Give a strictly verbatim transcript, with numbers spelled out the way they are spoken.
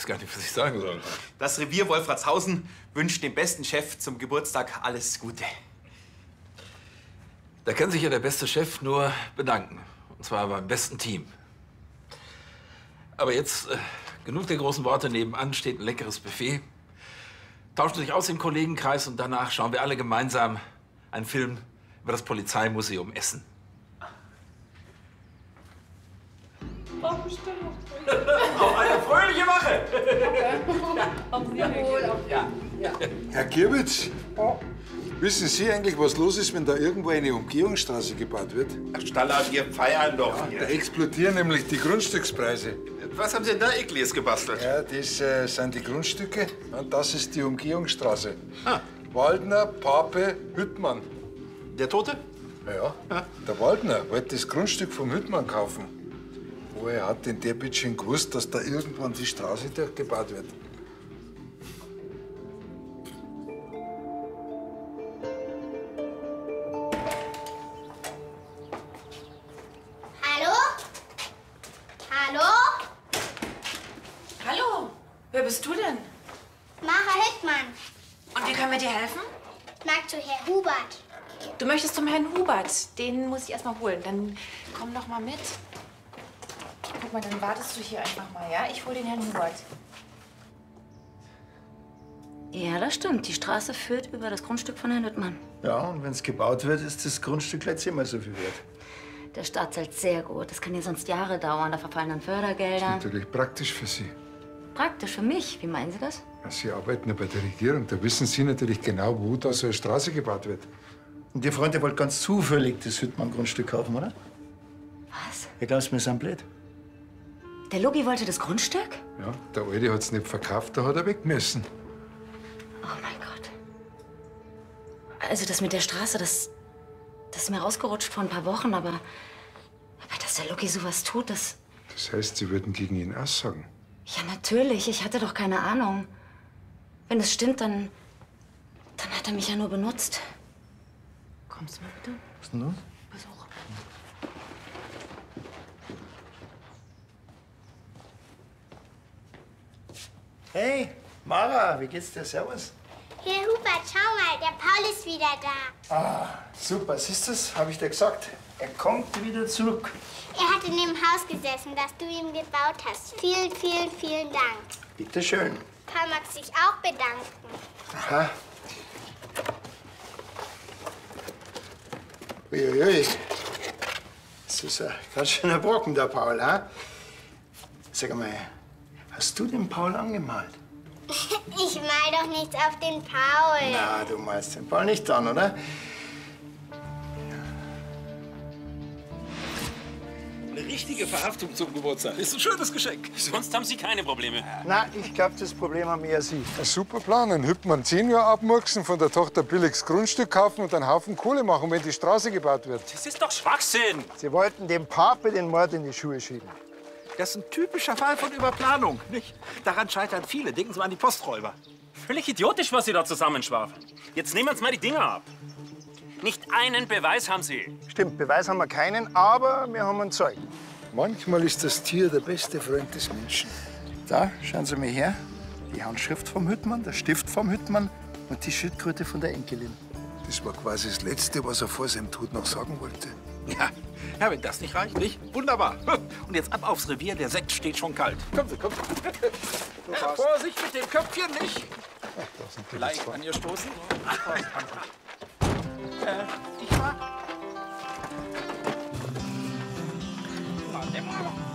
weiß gar nicht, was ich sagen soll. Das Revier Wolfratshausen wünscht dem besten Chef zum Geburtstag alles Gute. Da kann sich ja der beste Chef nur bedanken. Und zwar beim besten Team. Aber jetzt äh, genug der großen Worte. Nebenan steht ein leckeres Buffet. Tauschen sich aus im Kollegenkreis und danach schauen wir alle gemeinsam einen Film über das Polizeimuseum Essen. Oh, bestimmt. Auf eine fröhliche Wache! Ja. Ja. Herr Gierwitz, wissen Sie eigentlich, was los ist, wenn da irgendwo eine Umgehungsstraße gebaut wird? Ach, Staller, wir feiern doch. Ja, da explodieren nämlich die Grundstückspreise. Was haben Sie denn da Ekliges gebastelt? Ja, das äh, sind die Grundstücke und das ist die Umgehungsstraße. Ah. Waldner, Pape, Hüttmann. Der Tote? Ja, ja, der Waldner wollte das Grundstück vom Hüttmann kaufen. Woher hat denn der Bitchen gewusst, dass da irgendwann die Straße durchgebaut wird? Hallo? Hallo? Hallo, wer bist du denn? Mara Hüttmann. Und wie können wir dir helfen? Magst du Herr Hubert? Du möchtest zum Herrn Hubert. Den muss ich erst mal holen. Dann komm doch mal mit. Guck mal, dann wartest du hier einfach mal, ja? Ich hol den Herrn Hubert. Ja, das stimmt. Die Straße führt über das Grundstück von Herrn Hüttmann. Ja, und wenn es gebaut wird, ist das Grundstück gleich zehnmal so viel wert. Der Staat zahlt sehr gut. Das kann ja sonst Jahre dauern. Da verfallen dann Fördergelder. Natürlich praktisch für Sie. Praktisch für mich. Wie meinen Sie das? Ja, Sie arbeiten ja bei der Regierung. Da wissen Sie natürlich genau, wo da so eine Straße gebaut wird. Und Ihr Freund, der wollte ganz zufällig das Hüttmann-Grundstück kaufen, oder? Was? Ich glaube, wir sind blöd. Der Logi wollte das Grundstück? Ja, der Alte hat es nicht verkauft, da hat er weg müssen. Oh mein Gott. Also das mit der Straße, das, das ist mir rausgerutscht vor ein paar Wochen, aber, aber dass der Logi sowas tut, das... Das heißt, Sie würden gegen ihn aussagen? Ja, natürlich. Ich hatte doch keine Ahnung. Wenn es stimmt, dann, dann hat er mich ja nur benutzt. Kommst du mal bitte? Was denn los? Besuch. Hey, Mara, wie geht's dir? Servus. Herr Hubert, schau mal, der Paul ist wieder da. Ah, super. Siehst du's? Hab ich dir gesagt. Er kommt wieder zurück. Er hat in dem Haus gesessen, das du ihm gebaut hast. Vielen, vielen, vielen Dank. Bitte schön. Paul mag sich auch bedanken. Aha. Uiuiui. Das ist ein ganz schöner Brocken, der Paul, ha? Sag mal, hast du den Paul angemalt? Ich mal doch nichts auf den Paul. Na, du malst den Paul nicht an, oder? Eine richtige Verhaftung zum Geburtstag. Ist ein schönes Geschenk. Sonst haben Sie keine Probleme. Na, ich glaube, das Problem haben eher Sie. Ein super Plan. Ein Hüttmann zehn Jahre abmurksen, von der Tochter billiges Grundstück kaufen und einen Haufen Kohle machen, wenn die Straße gebaut wird. Das ist doch Schwachsinn. Sie wollten dem Pape den Mord in die Schuhe schieben. Das ist ein typischer Fall von Überplanung, nicht? Daran scheitern viele. Denken Sie mal an die Posträuber. Völlig idiotisch, was Sie da zusammenschwafeln. Jetzt nehmen wir uns mal die Dinger ab. Nicht einen Beweis haben Sie. Stimmt, Beweis haben wir keinen, aber wir haben einen Zeugen. Manchmal ist das Tier der beste Freund des Menschen. Da, schauen Sie mal her. Die Handschrift vom Hüttmann, der Stift vom Hüttmann und die Schildkröte von der Enkelin. Das war quasi das Letzte, was er vor seinem Tod noch sagen wollte. Ja, ja, wenn das nicht reicht, nicht? Wunderbar. Und jetzt ab aufs Revier, der Sekt steht schon kalt. Kommen Sie, kommen Sie. Ja, Vorsicht mit dem Köpfchen, nicht? Leicht an ihr stoßen. äh, ich war... Warte mal.